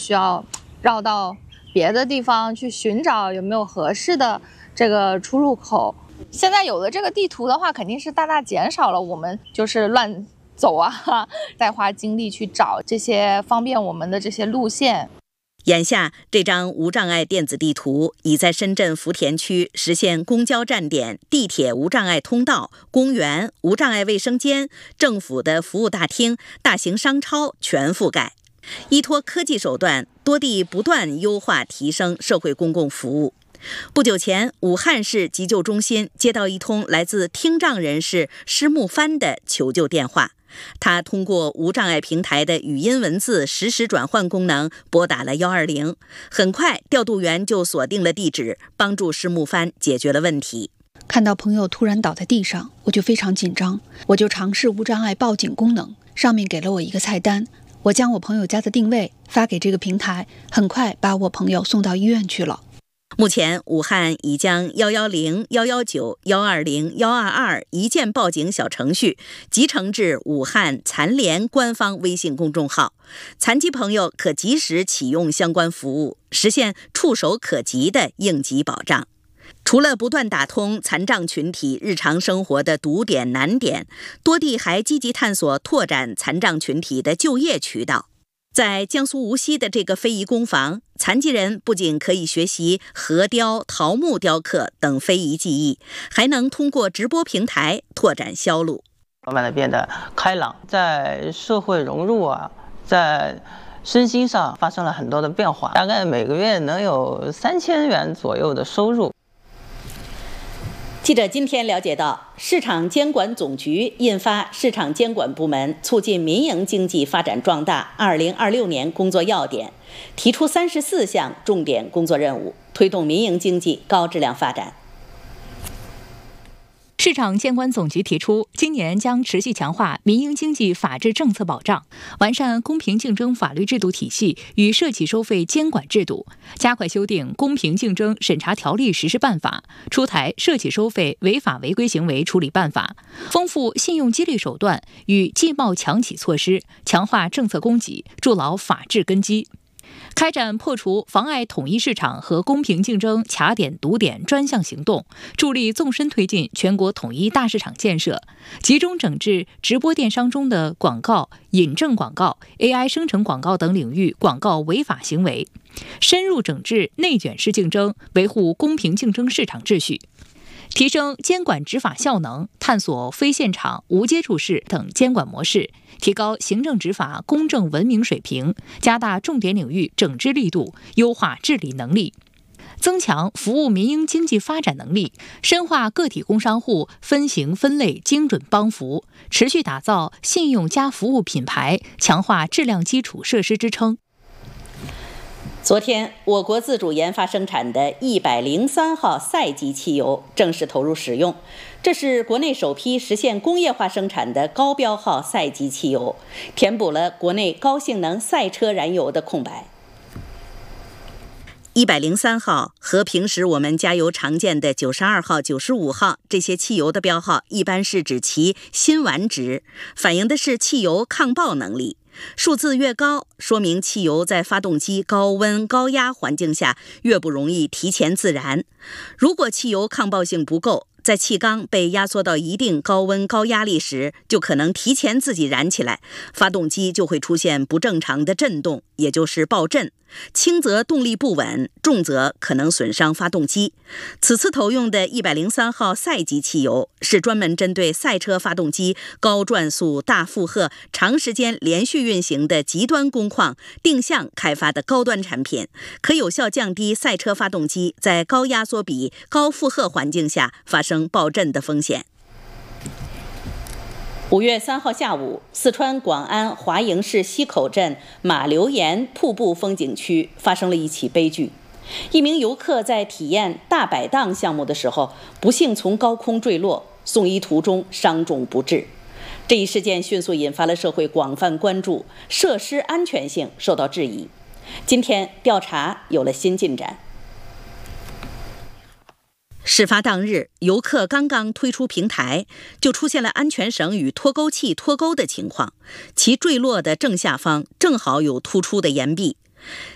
需要绕到别的地方去寻找有没有合适的这个出入口。现在有了这个地图的话，肯定是大大减少了我们就是乱走啊，再花精力去找这些方便我们的这些路线。 眼下，这张无障碍电子地图已在深圳福田区实现公交站点、地铁无障碍通道、公园、无障碍卫生间、政府的服务大厅、大型商超全覆盖。依托科技手段，多地不断优化提升社会公共服务。不久前，武汉市急救中心接到一通来自听障人士施木帆的求救电话。他通过无障碍平台的语音文字实时转换功能拨打了120，很快调度员就锁定了地址，帮助施木帆解决了问题。 看到朋友突然倒在地上，我就非常紧张，我就尝试无障碍报警功能，上面给了我一个菜单，我将我朋友家的定位发给这个平台，很快把我朋友送到医院去了。 目前，武汉已将110、119、120、122一键报警小程序集成至武汉残联官方微信公众号，残疾朋友可及时启用相关服务，实现触手可及的应急保障。除了不断打通残障群体日常生活的堵点难点，多地还积极探索拓展残障群体的就业渠道。在江苏无锡的这个非遗工坊，残疾人不仅可以学习核雕、桃木雕刻等非遗技艺，还能通过直播平台拓展销路， 慢慢的变得开朗，在社会融入在身心上发生了很多的变化，大概每个月能有3000元左右的收入。 记者今天了解到，市场监管总局印发《市场监管部门促进民营经济发展壮大2026年工作要点》，提出34项重点工作任务，推动民营经济高质量发展。 市场监管总局提出，今年将持续强化民营经济法治政策保障，完善公平竞争法律制度体系与社企收费监管制度，加快修订《公平竞争审查条例实施办法》，出台《社企收费违法违规行为处理办法》，丰富信用激励手段与纪贸强企措施，强化政策供给，筑牢法治根基。开展破除妨碍统一市场和公平竞争卡点堵点专项行动，助力纵深推进全国统一大市场建设，集中整治直播电商中的广告、引证广告、AI 生成广告等领域广告违法行为，深入整治内卷式竞争，维护公平竞争市场秩序。提升监管执法效能，探索非现场、无接触式等监管模式，提高行政执法公正文明水平，加大重点领域整治力度，优化治理能力，增强服务民营经济发展能力，深化个体工商户分型分类精准帮扶，持续打造信用加服务品牌，强化质量基础设施支撑。 昨天，我国自主研发生产的103号赛级汽油正式投入使用，这是国内首批实现工业化生产的高标号赛级汽油，填补了国内高性能赛车燃油的空白。103号和平时我们加油常见的92号、95号这些汽油的标号一般是指其辛烷值，反映的是汽油抗爆能力。数字越高，说明汽油在发动机高温高压环境下越不容易提前自燃。如果汽油抗爆性不够，在气缸被压缩到一定高温高压力时，就可能提前自己燃起来，发动机就会出现不正常的震动，也就是爆震。轻则动力不稳，重则可能损伤发动机。此次投用的103号赛级汽油是专门针对赛车发动机高转速、大负荷、长时间连续运行的极端工况定向开发的高端产品，可有效降低赛车发动机在高压缩比、高负荷环境下发生爆震的风险。5月3号下午，四川广安华营市西口镇马流岩瀑布风景区发生了一起悲剧。一名游客在体验大摆荡项目的时候，不幸从高空坠落，送医途中伤重不治。这一事件迅速引发了社会广泛关注，设施安全性受到质疑。今天调查有了新进展。事发当日，游客刚刚推出平台，就出现了安全绳与脱钩器脱钩的情况，其坠落的正下方正好有突出的岩壁。